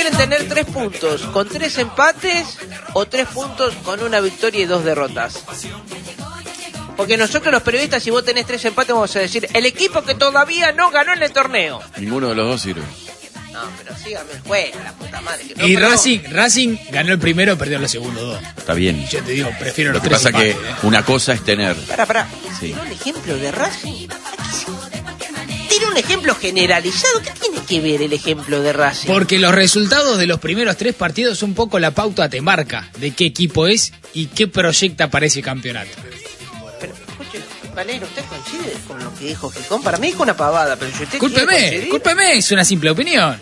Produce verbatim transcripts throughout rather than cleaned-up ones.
¿Prefieren tener tres puntos con tres empates o tres puntos con una victoria y dos derrotas? Porque nosotros los periodistas, si vos tenés tres empates, vamos a decir, el equipo que todavía no ganó en el torneo. Ninguno de los dos sirve. No, pero sígame el juego, la puta madre. Que no, y pero... Racing, Racing ganó el primero, perdió los segundos dos. Está bien. Yo te digo, prefiero Lo los que tres pasa empates, que ¿eh? una cosa es tener... Pará, pará. Sí. ¿Tiró el ejemplo de Racing? ¿Tiene un ejemplo generalizado? ¿Qué tiene que ver el ejemplo de Racing? Porque los resultados de los primeros tres partidos un poco la pauta te marca de qué equipo es y qué proyecta para ese campeonato. Pero, escuche, Valero, ¿usted coincide con lo que dijo Gijón? Para mí dijo una pavada, pero si usted Cúlpeme, cúlpeme, es una simple opinión.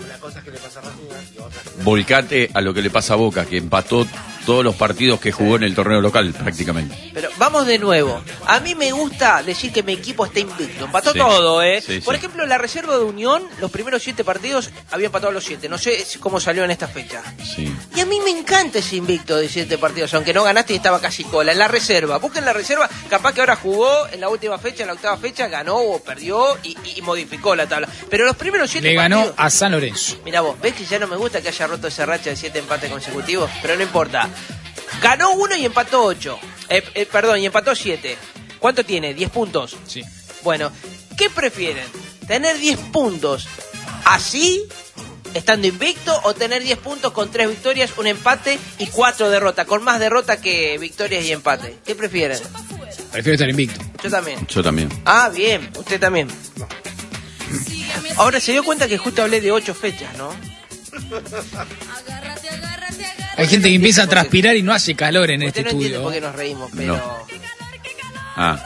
Volcate a lo que le pasa a Boca, que empató todos los partidos que jugó en el torneo local, prácticamente. Pero vamos de nuevo. A mí me gusta decir que mi equipo está invicto. Empató Sí. todo, ¿eh? Sí, Por sí. ejemplo, la reserva de Unión, los primeros siete partidos, había empatado los siete. No sé cómo salió en esta fecha. Sí. Y a mí me encanta ese invicto de siete partidos, aunque no ganaste y estaba casi cola. En la reserva, busquen la reserva, capaz que ahora jugó en la última fecha, en la octava fecha, ganó o perdió y, y modificó la tabla. Pero los primeros siete Le ganó partidos... a San Lorenzo. Mira vos, ves que ya no me gusta que haya roto esa racha de siete empates consecutivos, pero no importa. Ganó uno y empató ocho. Eh, eh, perdón, y empató siete. ¿Cuánto tiene? ¿Diez puntos? Sí. Bueno, ¿qué prefieren? ¿Tener diez puntos así, estando invicto, o tener diez puntos con tres victorias, un empate y cuatro derrotas? Con más derrotas que victorias y empate. ¿Qué prefieren? Prefiero estar invicto. Yo también. Yo también. Ah, bien. Usted también. Ahora se dio cuenta que justo hablé de ocho fechas, ¿no? Hay gente que empieza a transpirar y no hace calor en Usted este no entiende estudio. por qué nos reímos, pero... No. Ah.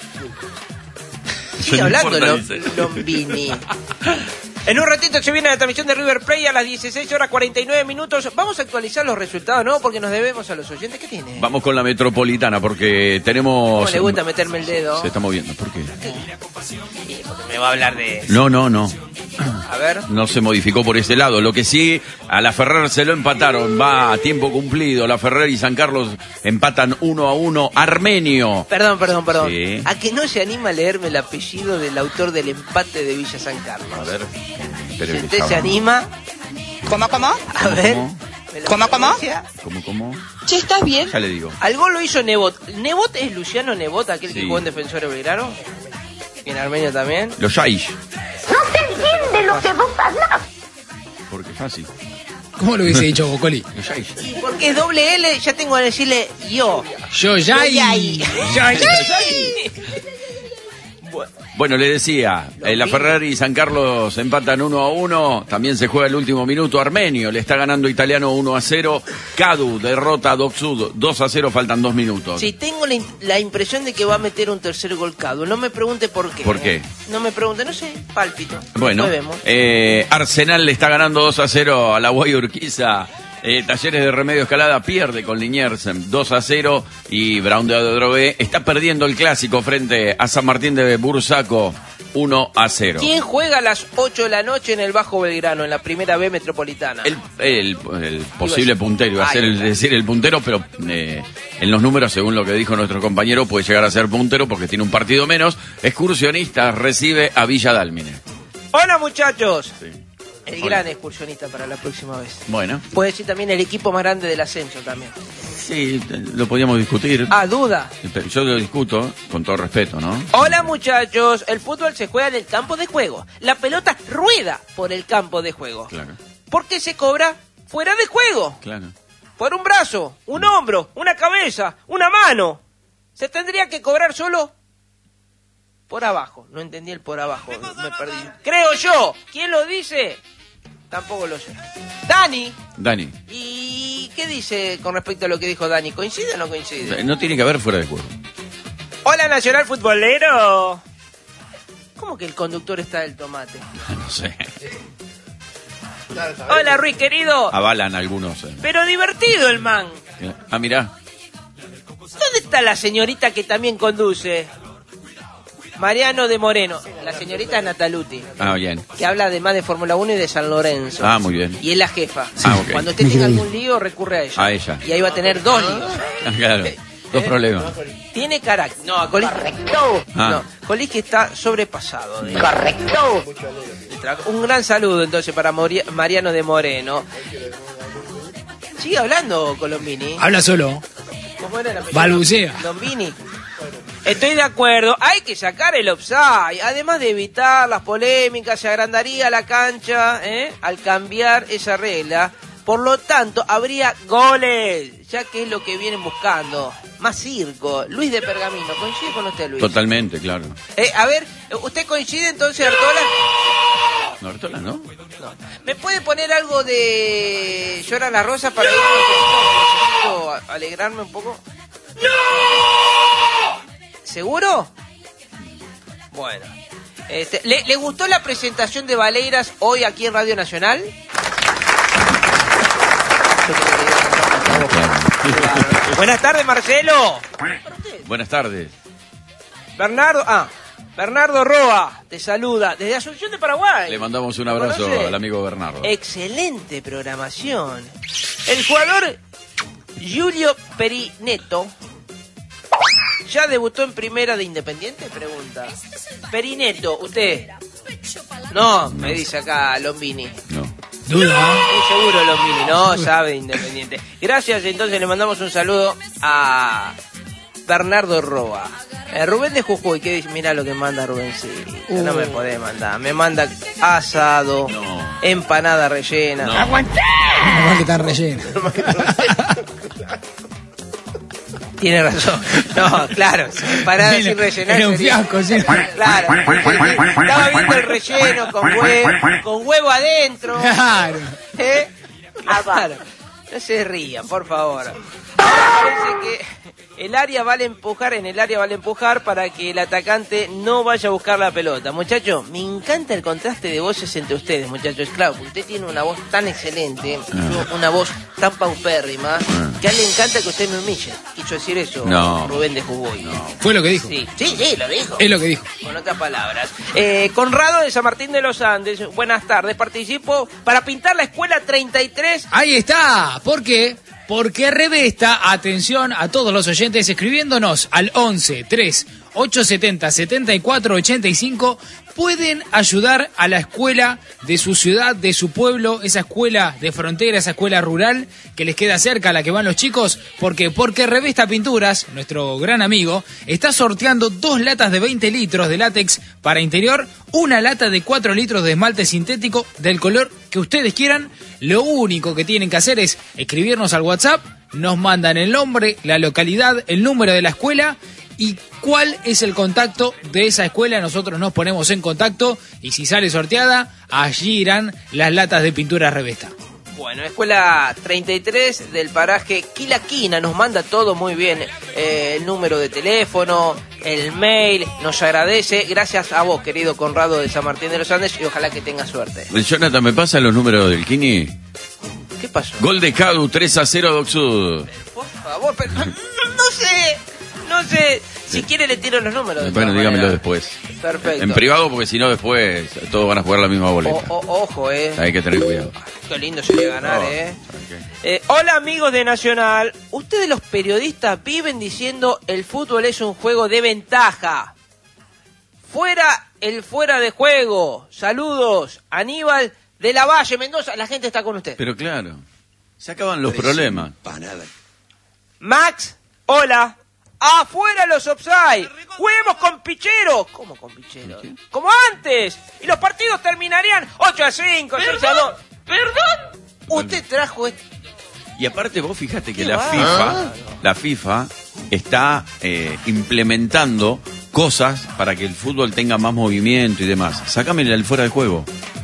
Sigue No hablando, importa, Lo- dice. Lombini. En un ratito se viene la transmisión de River Plate a las dieciséis horas cuarenta y nueve minutos. Vamos a actualizar los resultados, ¿no? Porque nos debemos a los oyentes. ¿Qué tiene? Vamos con la Metropolitana, porque tenemos... ¿Cómo le gusta meterme el dedo? Se está moviendo, ¿por qué? Sí, porque me va a hablar de... No, no, no. A ver... No se modificó por ese lado. Lo que sí, a la Ferrer se lo empataron. Va a tiempo cumplido. La Ferrer y San Carlos empatan uno a uno. Armenio. Perdón, perdón, perdón. Sí. ¿A que no se anima a leerme el apellido del autor del empate de Villa San Carlos? A ver. Si Espere que usted se estaba- anima... ¿Cómo, cómo? A ver... ¿Cómo? ¿me lo ¿Cómo, cómo? pronuncia? ¿Cómo, cómo? Che, ¿estás bien? Ya le digo. Al gol lo hizo Nebot. ¿Nebot es Luciano Nebot, aquel que Sí. jugó en Defensor Belgrano? Y en Armenio también. Los Yaish. No se entiende lo que vos hablas. Porque es fácil. ¿Cómo lo hubiese dicho Bocoli? Los Yaish. Y porque es doble L, ya tengo que decirle yo. Yo ya Yo ya y- Yo ya Bueno, le decía, eh, la Ferrer y San Carlos empatan uno a uno. También se juega el último minuto. Armenio le está ganando Italiano uno a cero. Cadu derrota a Docsud dos a cero. Faltan dos minutos. Sí, tengo la, in- la impresión de que va a meter un tercer gol Cadu. No me pregunte por qué. ¿Por qué? ¿eh? No me pregunte, no sé, pálpito. Bueno, Después vemos. eh, Arsenal le está ganando dos a cero a la Guay Urquiza. Eh, Talleres de Remedio Escalada pierde con Liniers dos a cero. Y Brown de Adrogué está perdiendo el clásico frente a San Martín de Bursaco uno a cero. ¿Quién juega a las ocho de la noche en el Bajo Belgrano, en la primera B metropolitana? El, el, el posible puntero, iba a ser Ay, el, decir el puntero, pero eh, en los números, según lo que dijo nuestro compañero, puede llegar a ser puntero porque tiene un partido menos. Excursionistas recibe a Villa Dálmine. Hola, muchachos. Sí. El Hola. gran excursionista para la próxima vez. Bueno, Puede decir también el equipo más grande del ascenso también. sí, lo podíamos discutir. Ah, duda. Pero yo lo discuto con todo respeto, ¿no? Hola, muchachos. El fútbol se juega en el campo de juego. La pelota rueda por el campo de juego. Claro, ¿Por qué se cobra fuera de juego? claro. Por un brazo, un hombro, una cabeza, una mano. Se tendría que cobrar solo por abajo. No entendí el por abajo, me perdí. Creo yo. ¿Quién lo dice? Tampoco lo sé. Dani. Dani, ¿Y qué dice con respecto a lo que dijo Dani? ¿Coincide o no coincide? no tiene que haber fuera de juego. Hola, Nacional Futbolero. ¿Cómo que el conductor está del tomate? No sé. Hola, Ruiz, querido. Avalan algunos. eh. Pero divertido el man. Ah, mirá. ¿Dónde está la señorita que también conduce? Mariano de Moreno. La señorita Nataluti. Ah, bien. Que habla además de Fórmula uno y de San Lorenzo. Ah, muy bien. Y es la jefa. Ah, ok. Cuando usted tenga algún lío, recurre a ella. A ella. Y ahí va a tener dos líos. Ah, claro. Dos problemas. Tiene carácter. No, Colis... Correcto. Ah. No, Colis que está sobrepasado. de- Correcto. trabajo. Un gran saludo entonces para Mori- Mariano de Moreno. Sigue hablando Colombini. Habla solo. ¿Cómo era el apellido? Balbucea. Lombini. Estoy de acuerdo, hay que sacar el offside, además de evitar las polémicas, se agrandaría la cancha ¿eh? al cambiar esa regla, por lo tanto habría goles, ya que es lo que vienen buscando, más circo. Luis de Pergamino, ¿coincide con usted, Luis? Totalmente, claro. Eh, a ver, ¿usted coincide entonces, Artola? No, Artola, ¿no? No. ¿Me puede poner algo de Llora la Rosa para ir un poquito, necesito alegrarme un poco? ¿Seguro? Bueno. Este, ¿le, ¿Le gustó la presentación de Valeiras hoy aquí en Radio Nacional? Buenas tardes, Marcelo. Buenas tardes. Bernardo, ah, Bernardo Roa te saluda desde Asunción de Paraguay. Le mandamos un ¿Lo abrazo conoce? al amigo Bernardo. Excelente programación. El jugador Julio Perineto ya debutó en primera de Independiente, pregunta. Perineto, usted. No, me dice acá Lombini. No. Duda. Muy seguro Lombini, no sabe de Independiente. Gracias, entonces le mandamos un saludo a Bernardo Roa. Eh, Rubén de Jujuy, que dice, mira lo que manda Rubén, sí, Uh. no me podés mandar. Me manda asado, No. empanada rellena. No. No que están rellenos. Tiene razón. No, claro, empanada sin rellenar. Era un sería- fiasco, sí. Claro. Estaba viendo el relleno con huevo, con huevo adentro. Claro. ¿Eh? Claro. No se rían, por favor. Ahora parece que el área vale empujar, en el área vale empujar para que el atacante no vaya a buscar la pelota. Muchachos, me encanta el contraste de voces entre ustedes, muchachos. Claro, porque usted tiene una voz tan excelente, yo una voz tan paupérrima, que a él le encanta que usted me humille. Quiso decir eso, No. Rubén de Jujuy. Fue lo que dijo. Sí, sí, sí, lo dijo. Es lo que dijo. Con otras palabras. Eh, Conrado de San Martín de los Andes, buenas tardes. Participo para pintar la escuela treinta y tres. Ahí está. ¿Por qué? Porque Revesta, atención a todos los oyentes, escribiéndonos al once tres ocho setenta setenta y cuatro ochenta y cinco, pueden ayudar a la escuela de su ciudad, de su pueblo, esa escuela de frontera, esa escuela rural que les queda cerca, a la que van los chicos. ¿Por qué? Porque Revesta Pinturas, nuestro gran amigo, está sorteando dos latas de veinte litros de látex para interior, una lata de cuatro litros de esmalte sintético del color que ustedes quieran. Lo único que tienen que hacer es escribirnos al WhatsApp, nos mandan el nombre, la localidad, el número de la escuela y cuál es el contacto de esa escuela. Nosotros nos ponemos en contacto y si sale sorteada, allí irán las latas de pintura Revesta. Bueno, escuela treinta y tres del paraje Quilaquina, nos manda todo muy bien, eh, el número de teléfono, el mail, nos agradece, gracias a vos, querido Conrado de San Martín de los Andes, y ojalá que tengas suerte. Jonathan, ¿me pasa los números del Kini? ¿Qué pasó? Gol de Cadu, tres a cero Doc Sud. Por favor, pero, no sé, no sé, si quiere le tiro los números. de Bueno, todas dígamelo maneras. después. Perfecto. En privado, porque si no después todos van a jugar la misma boleta. O- o- ojo, eh. Hay que tener cuidado. Qué lindo sería ganar, Oh, eh. ok. Eh, Hola amigos de Nacional, ustedes los periodistas viven diciendo el fútbol es un juego de ventaja. Fuera el fuera de juego. Saludos, Aníbal de la Valle, Mendoza, la gente está con usted. Pero claro, se acaban los problemas. Max, hola. Afuera los offside. Juguemos con picheros. ¿Cómo con picheros? Como antes. Y los partidos terminarían ocho a cinco, seis a dos. ¿Perdón? Usted trajo este... Y aparte vos fíjate que Qué la bárbaro. FIFA, la FIFA está eh, implementando cosas para que el fútbol tenga más movimiento y demás. Sácame el fuera de juego.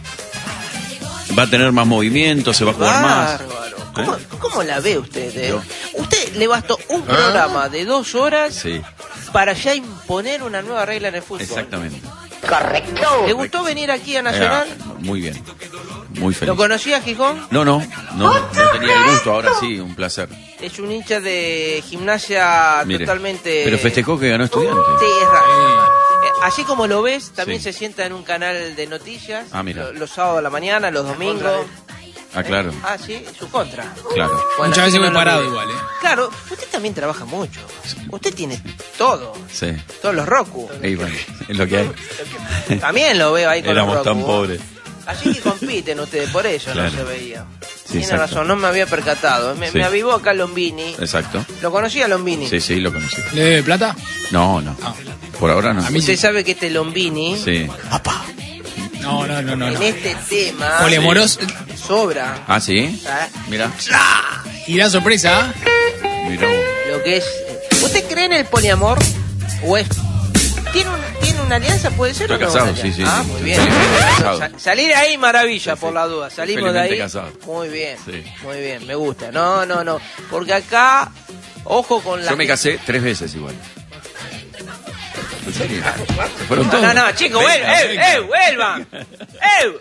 Va a tener más movimiento, se va a jugar más. Bárbaro. ¿Cómo, ¿Eh? cómo la ve usted? eh? Yo. Usted le bastó un programa de dos horas Sí, para ya imponer una nueva regla en el fútbol. exactamente. Correcto. ¿Le gustó venir aquí a Nacional? Eh, muy bien, muy feliz. ¿Lo conocía Gijón? No, no, no, no tenía el gusto, ahora sí, un placer. Es un hincha de gimnasia Mire, totalmente... pero festejó que ganó Estudiante. Sí, es raro. Eh, Así como lo ves, también Sí. se sienta en un canal de noticias. Ah, mira. lo- Los sábados a la mañana, los domingos. Ah, claro, Eh, Ah, sí, su contra. claro. Bueno, Muchas así veces que voy no lo parado ve. igual, ¿eh? Claro, usted también trabaja mucho. Usted tiene todo. Sí, Todos los Roku. y bueno, es lo que hay. También lo veo ahí con Éramos los Roku. tan pobres. Así que compiten ustedes, por eso Claro. no se veía. Sí, Tiene exacto. razón, no me había percatado. Me, Sí. me avivó acá Lombini. Exacto. ¿Lo conocía Lombini? Sí, sí, lo conocí. ¿Le debe plata? No, no. Ah. Por ahora no. A mí Usted sí. sabe que este Lombini, Sí. No, no, no, no. en no. este tema, Poliamoroso. sobra. Ah, sí. ¿Ah? Mira. Y la sorpresa, Mira vos. Lo que es. ¿Usted cree en el poliamor? ¿O es.? ¿Tiene, un, ¿Tiene una alianza? ¿Puede ser Estoy o no? casado, una sí, alianza? sí. Ah, muy bien. Felizmente casado. Sa- salir ahí, maravilla, Sí, por sí. la duda. Salimos de Felizmente ahí. casado. Muy bien. Sí. Muy bien, me gusta. No, no, no. Porque acá, ojo con la. Yo me casé tres veces igual. ¿En serio? Se fueron No, todos. no, no, chicos, vuelvan, Venga, eh, venga. eh, vuelvan. Eh.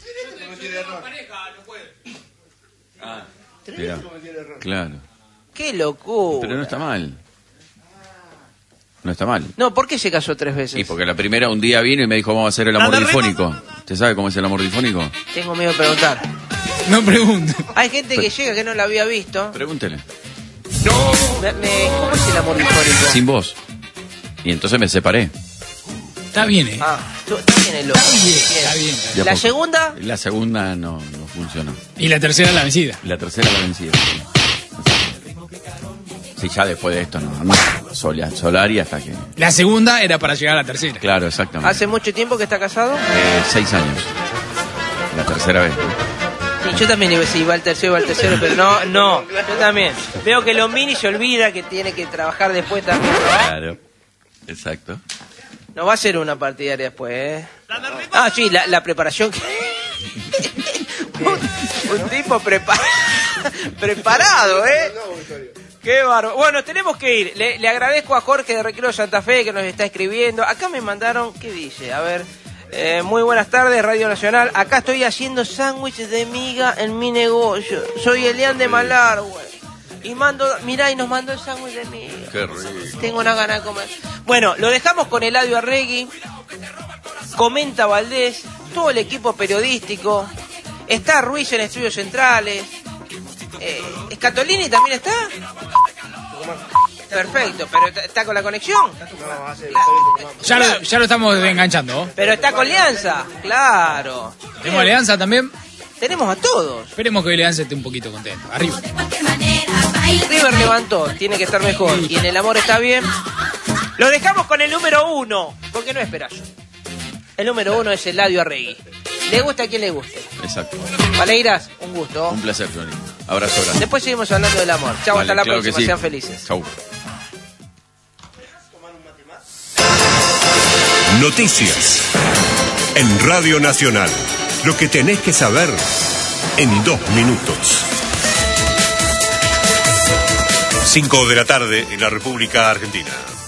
Ah, mirá. Claro. Qué locura. Pero no está mal. No está mal. No, ¿por qué se casó tres veces? Y porque la primera un día vino y me dijo, vamos a hacer el amor difónico. ¿Usted sabe cómo es el amor difónico? Tengo miedo de preguntar. no pregunto. Hay gente que llega que no la había visto. Pregúntele. Me- me- ¿Cómo es el amor difónico? Sin voz. Y entonces me separé. Está bien, ¿eh? Ah, tú- está bien el loco. Está bien, está bien. está bien. De a La poco. segunda, La segunda no, no funcionó. Y la tercera la vencida. La tercera la vencida. Sí, ya después de esto no. no. Solia, Solari hasta que... La segunda era para llegar a la tercera. Claro, exactamente. ¿hace mucho tiempo que está casado? Eh, seis años. La tercera vez. ¿no? Y yo también iba, sí, iba al tercero, iba al tercero, pero no, no, yo también. Veo que Lombini se olvida que tiene que trabajar después también, ¿no? Claro. Exacto. No va a ser una partidaria después, ¿eh? Ah, sí, la, la preparación que... un, un tipo prepa- preparado, ¿eh? Qué bárbaro. Bueno, tenemos que ir. Le, le agradezco a Jorge de Recreo Santa Fe que nos está escribiendo. Acá me mandaron, ¿qué dice? A ver, eh, muy buenas tardes, Radio Nacional. Acá estoy haciendo sándwiches de miga en mi negocio. Soy Elian de Malargüe. Y mando, mirá, y nos mandó el sándwich de miga. Qué rico. Tengo una gana de comer. Bueno, lo dejamos con Eladio Arregui. Comenta Valdés, todo el equipo periodístico. Está Ruiz en Estudios Centrales. Eh, ¿Scatolini también está? Perfecto, pero ¿está- ¿está con la conexión? Ya lo, ya lo estamos enganchando. ¿no? Pero está con Alianza, claro. ¿Tenemos Alianza también? Tenemos a todos. Esperemos que Alianza esté un poquito contento. Arriba. River levantó, tiene que estar mejor. Y en el amor está bien. Lo dejamos con el número uno, porque no es Perayo. El número uno es Eladio Arregui. Le gusta a quien le guste. Exacto. Valeiras, un gusto. Un placer, Johnny. Abrazo grande. Después seguimos hablando del amor. Chao, Vale, hasta la claro que próxima. sí. Sean felices. Chau. Noticias. En Radio Nacional. Lo que tenés que saber en dos minutos. Cinco de la tarde en la República Argentina.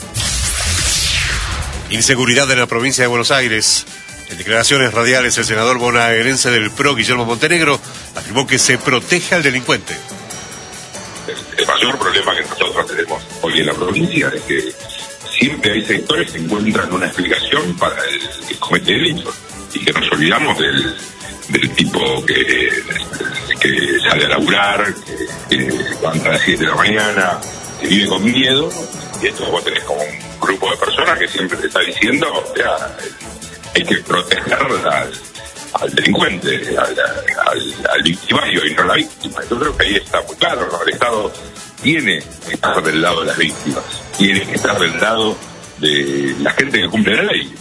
Inseguridad en la provincia de Buenos Aires. En declaraciones radiales, el senador bonaerense del P R O, Guillermo Montenegro, afirmó que se protege al delincuente. El mayor problema que nosotros tenemos hoy en la provincia es que siempre hay sectores que encuentran una explicación para el que comete delitos y que nos olvidamos del, del tipo que, que sale a laburar, que, que levanta a las siete de la mañana, que vive con miedo, y esto vos tenés como un grupo de personas que siempre te está diciendo, o sea, hay que proteger al, al delincuente, al, al, al victimario y no a la víctima. Yo creo que ahí está muy claro, ¿no? El Estado tiene que estar del lado de las víctimas, tiene que estar del lado de la gente que cumple la ley.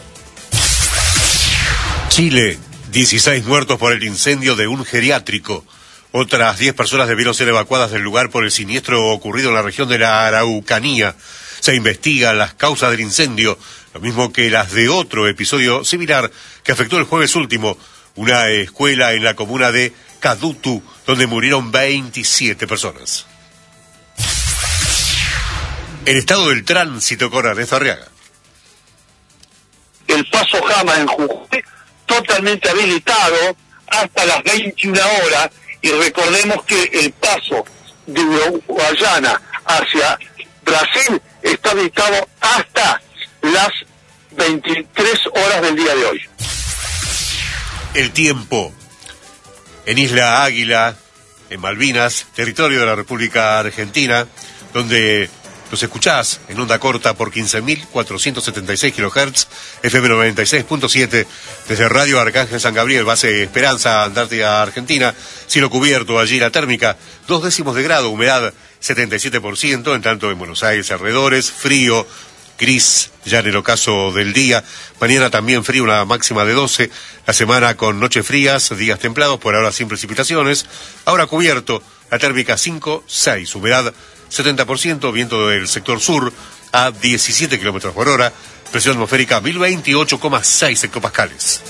Chile, dieciséis muertos por el incendio de un geriátrico. Otras diez personas debieron ser evacuadas del lugar por el siniestro ocurrido en la región de la Araucanía. Se investigan las causas del incendio, lo mismo que las de otro episodio similar que afectó el jueves último una escuela en la comuna de Cadutu, donde murieron veintisiete personas. El estado del tránsito con Ernesto Arriaga. El paso Jama en Jujuy totalmente habilitado hasta las veintiuna horas, y recordemos que el paso de Uruguayana hacia Brasil está habilitado hasta las veintitrés horas del día de hoy. El tiempo. En Isla Águila, en Malvinas, territorio de la República Argentina, donde Nos escuchás en onda corta por quince mil cuatrocientos setenta y seis kilohertz, F M noventa y seis punto siete, desde Radio Arcángel San Gabriel, base Esperanza, Antártida, Argentina. Cielo cubierto, allí la térmica, dos décimos de grado, humedad setenta y siete por ciento, en tanto en Buenos Aires alrededores, frío, gris, ya en el ocaso del día. Mañana también frío, una máxima de doce. La semana con noches frías, días templados, por ahora sin precipitaciones. Ahora cubierto, la térmica cinco, seis, humedad setenta por ciento, viento del sector sur a diecisiete kilómetros por hora, presión atmosférica mil veintiocho coma seis hectopascales.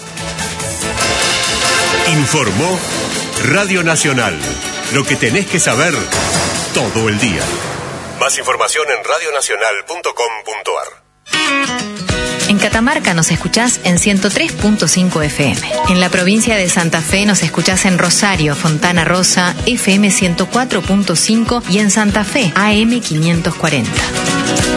Informó Radio Nacional. Lo que tenés que saber todo el día. Más información en radio nacional punto com punto a r. En Catamarca nos escuchás en ciento tres punto cinco F M. En la provincia de Santa Fe nos escuchás en Rosario, Fontana Rosa, F M ciento cuatro punto cinco y en Santa Fe, A M quinientos cuarenta.